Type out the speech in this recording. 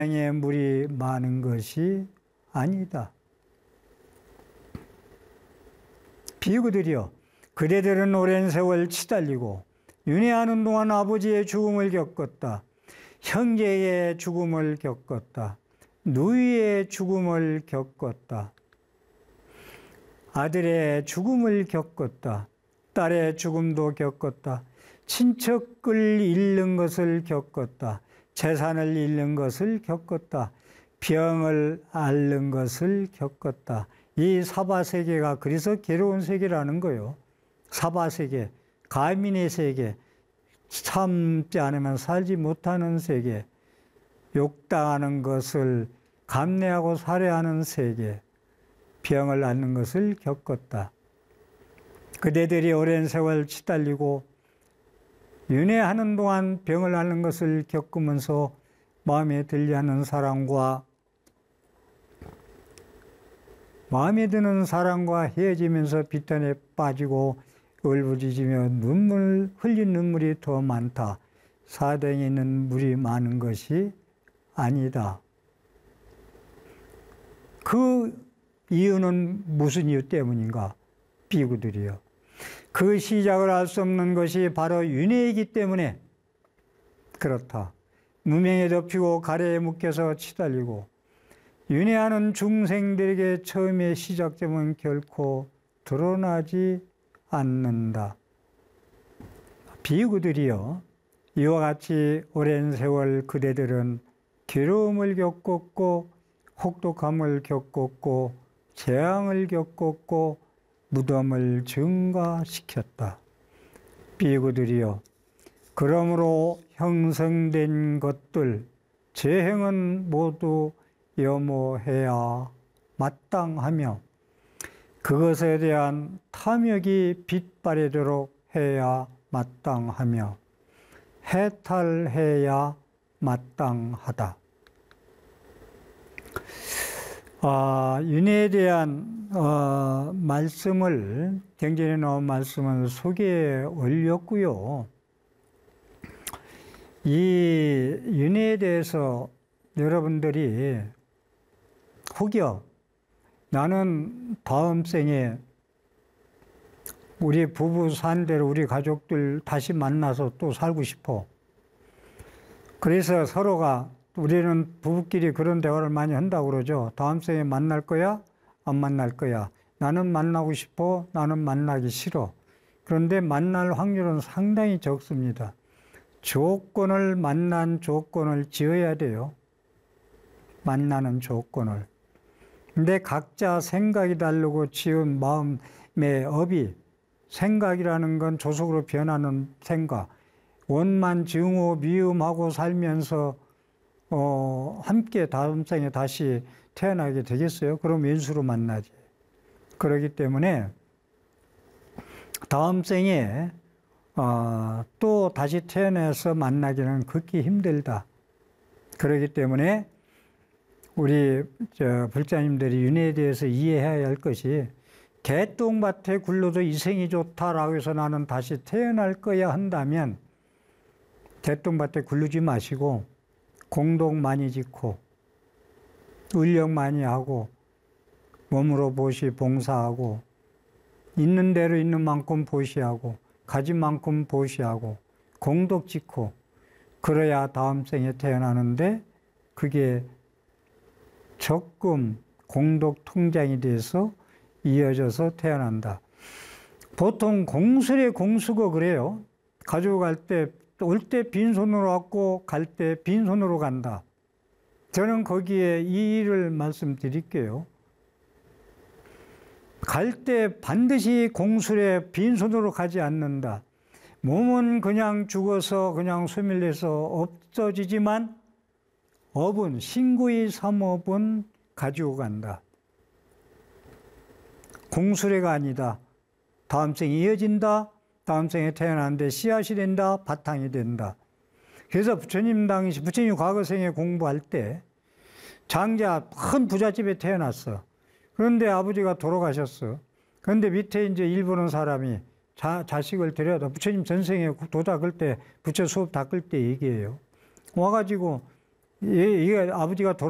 의 물이 많은 것이 아니다. 비구들이여, 그대들은 오랜 세월 치달리고 윤회하는 동안 아버지의 죽음을 겪었다. 형제의 죽음을 겪었다. 누이의 죽음을 겪었다. 아들의 죽음을 겪었다. 딸의 죽음도 겪었다. 친척을 잃는 것을 겪었다. 재산을 잃는 것을 겪었다. 병을 앓는 것을 겪었다. 이 사바세계가 그래서 괴로운 세계라는 거예요. 사바세계, 가민의 세계, 참지 않으면 살지 못하는 세계, 욕당하는 것을 감내하고 살해하는 세계, 병을 앓는 것을 겪었다. 그대들이 오랜 세월 치달리고 윤회하는 동안 병을 앓는 것을 겪으면서 마음에 들려하는 사람과 마음에 드는 사람과 헤어지면서 비탄에 빠지고 울부짖으며 눈물 흘린 눈물이 더 많다. 사등에 있는 물이 많은 것이 아니다. 그 이유는 무슨 이유 때문인가? 비구들이요. 그 시작을 알 수 없는 것이 바로 윤회이기 때문에 그렇다. 무명에 덮이고 가래에 묶여서 치달리고 윤회하는 중생들에게 처음에 시작점은 결코 드러나지 않는다. 비구들이여, 이와 같이 오랜 세월 그대들은 괴로움을 겪었고 혹독함을 겪었고 재앙을 겪었고 무덤을 증가시켰다. 비구들이여, 그러므로 형성된 것들, 재행은 모두 염호해야 마땅하며 그것에 대한 탐욕이 빛바래도록 해야 마땅하며 해탈해야 마땅하다. 윤회에 대한 말씀을, 경전에 나온 말씀을 소개해 올렸고요. 이 윤회에 대해서 여러분들이 혹여 나는 다음 생에 우리 부부 산대로 우리 가족들 다시 만나서 또 살고 싶어. 그래서 서로가, 우리는 부부끼리 그런 대화를 많이 한다고 그러죠. 다음 생에 만날 거야? 안 만날 거야? 나는 만나고 싶어. 나는 만나기 싫어. 그런데 만날 확률은 상당히 적습니다. 만난 조건을 지어야 돼요. 만나는 조건을. 근데 각자 생각이 다르고 지은 마음의 업이, 생각이라는 건 조속으로 변하는 생각. 원만 증오 미움하고 살면서 함께 다음 생에 다시 태어나게 되겠어요? 그럼 왼수로 만나지. 그렇기 때문에 다음 생에 또 다시 태어나서 만나기는 극히 힘들다. 그렇기 때문에 우리 불자님들이 윤회에 대해서 이해해야 할 것이, 개똥밭에 굴러도 이생이 좋다라고 해서 나는 다시 태어날 거야 한다면 개똥밭에 굴르지 마시고 공덕 많이 짓고 의력 많이 하고 몸으로 보시 봉사하고 있는 대로 있는 만큼 보시하고 가진 만큼 보시하고 공덕 짓고 그래야 다음 생에 태어나는데 그게 적금 공덕 통장이 돼서 이어져서 태어난다. 보통 공술의 공수가 그래요. 가지고 갈 때, 올 때 빈손으로 왔고 갈 때 빈손으로 간다. 저는 거기에 이 일을 말씀드릴게요. 갈 때 반드시 공술에 빈손으로 가지 않는다. 몸은 그냥 죽어서 그냥 소멸해서 없어지지만 업은, 신구의 삼업은 가지고 간다. 공수레가 아니다. 다음 생에 이어진다. 다음 생에 태어나는데 씨앗이 된다. 바탕이 된다. 그래서 부처님 당시, 부처님 과거 생에 공부할 때 장자 큰 부잣집에 태어났어. 그런데 아버지가 돌아가셨어. 그런데 밑에 이제 일 보는 사람이 자식을 데려다, 부처님 전생에 도자 끌 때, 부처 수업 다 끌 때 얘기해요. 와가지고 이게 아버지가